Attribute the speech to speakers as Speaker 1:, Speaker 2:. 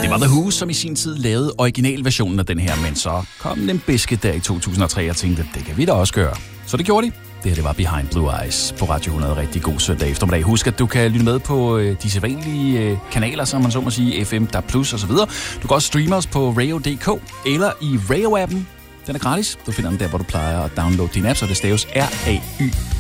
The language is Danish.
Speaker 1: Det var The Who, som i sin tid lavede originalversionen af den her, men så kom Limp Bizkit der i 2003 og tænkte, det kan vi da også gøre. Så det gjorde de. Det her, det var Behind Blue Eyes på Radio 100. Rigtig god søndag eftermiddag. Husk, at du kan lytte med på de sædvanlige kanaler, som man så må sige, FM, DAB+, og så videre. Du kan også streame os på Rayo.dk eller i Rayo-appen. Den er gratis. Du finder den der, hvor du plejer at downloade din app, så det staves RAY.